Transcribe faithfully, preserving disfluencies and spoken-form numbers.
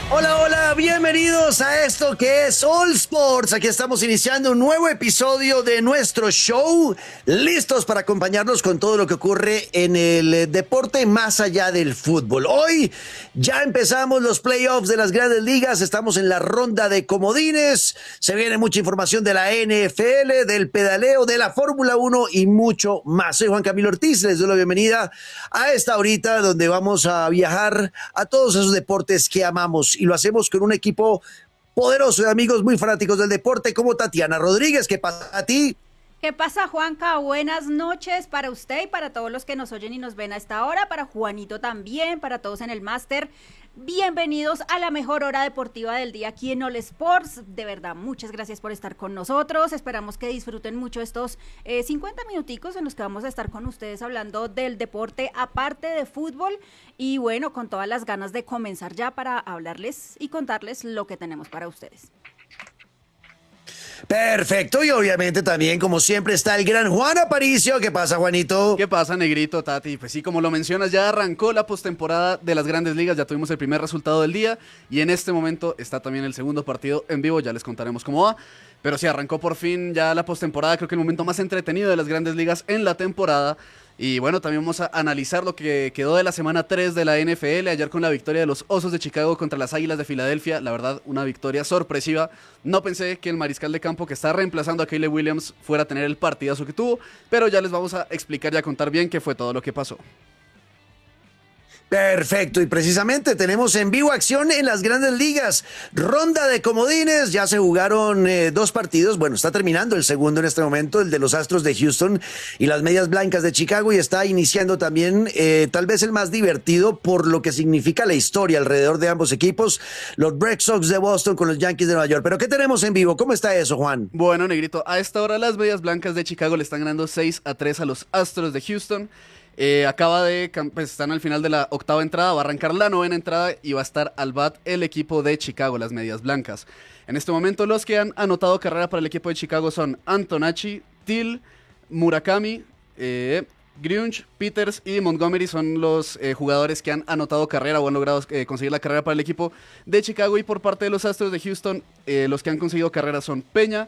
Hola, hola, bienvenidos a esto que es All Sports. Aquí estamos iniciando un nuevo episodio de nuestro show, listos para acompañarnos con todo lo que ocurre en el deporte más allá del fútbol. Hoy ya empezamos los playoffs de las grandes ligas, estamos en la ronda de comodines, se viene mucha información de la N F L, del pedaleo, de la Fórmula uno y mucho más. Soy Juan Camilo Ortiz, les doy la bienvenida a esta horita donde vamos a viajar a todos esos deportes que amamos. Y lo hacemos con un equipo poderoso de amigos muy fanáticos del deporte como Tatiana Rodríguez. ¿Qué pasa a ti? ¿Qué pasa, Juanca? Buenas noches para usted y para todos los que nos oyen y nos ven a esta hora, para Juanito también, para todos en el máster. Bienvenidos a la mejor hora deportiva del día aquí en All Sports. De verdad, muchas gracias por estar con nosotros. Esperamos que disfruten mucho estos eh, cincuenta minuticos en los que vamos a estar con ustedes hablando del deporte aparte de fútbol. Y bueno, con todas las ganas de comenzar ya para hablarles y contarles lo que tenemos para ustedes. Perfecto, y obviamente también, como siempre, está el gran Juan Aparicio. ¿Qué pasa, Juanito? ¿Qué pasa, negrito, Tati? Pues sí, como lo mencionas, ya arrancó la postemporada de las grandes ligas, ya tuvimos el primer resultado del día y en este momento está también el segundo partido en vivo, ya les contaremos cómo va. Pero sí, arrancó por fin ya la postemporada, creo que el momento más entretenido de las grandes ligas en la temporada. Y bueno, también vamos a analizar lo que quedó de la semana tres de la N F L, ayer con la victoria de los Osos de Chicago contra las Águilas de Filadelfia. La verdad, una victoria sorpresiva. No pensé que el mariscal de campo que está reemplazando a Caleb Williams fuera a tener el partidazo que tuvo, pero ya les vamos a explicar y a contar bien qué fue todo lo que pasó. Perfecto, y precisamente tenemos en vivo acción en las grandes ligas, ronda de comodines, ya se jugaron eh, dos partidos, bueno, está terminando el segundo en este momento, el de los Astros de Houston y las Medias Blancas de Chicago, y está iniciando también eh, tal vez el más divertido por lo que significa la historia alrededor de ambos equipos, los Red Sox de Boston con los Yankees de Nueva York. Pero ¿qué tenemos en vivo? ¿Cómo está eso, Juan? Bueno, negrito, a esta hora las Medias Blancas de Chicago le están ganando seis a tres a los Astros de Houston. Eh, acaba de, pues están al final de la octava entrada, va a arrancar la novena entrada y va a estar al bat el equipo de Chicago, las Medias Blancas. En este momento los que han anotado carrera para el equipo de Chicago son Antonacci, Till, Murakami, eh, Grunge, Peters y Montgomery son los eh, jugadores que han anotado carrera o han logrado eh, conseguir la carrera para el equipo de Chicago. Y por parte de los Astros de Houston, eh, los que han conseguido carrera son Peña,